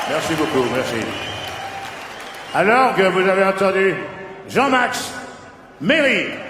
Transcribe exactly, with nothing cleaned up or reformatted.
Merci beaucoup, merci. Alors que vous avez entendu Jean-Max Méry.